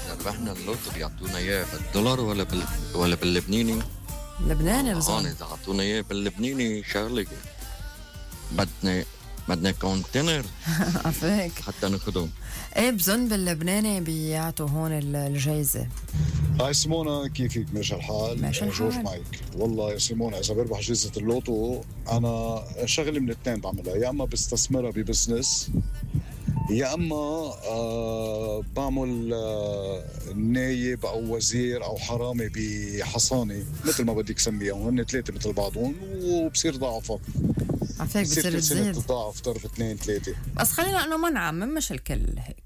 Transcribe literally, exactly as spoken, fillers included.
ربحنا اللوتو بيعطونا اياه بالدولار ولا بال ولا باللبناني؟ لبناني هون بظن. اذا اعطونا اياه باللبناني شغله بدنا بدنا كونتينر عفاك. حتى ناخدهم. ايه بظن باللبناني بيعطوا هون ال- الجايزة. هاي سيمونا، كيفك؟ ماشي الحال؟ ماشي جورج الحال. مايك. والله يا سيمونا، اذا بربح جائزة اللوتو انا شغلي من الاثنين بعملها، يا اما بستثمرها ببزنس، يا اما آه بعمل آه نايب او وزير او حرامي بحصانه، مثل ما بدك سميهم، هن ثلاثه مثل بعضهم وبصير ضعفها. عفاك بتصير بتصير كل سنه تزيد. تتضاعف ضرب اثنين ثلاثه. بس خلينا انه ما نعمم، مش الكل هيك.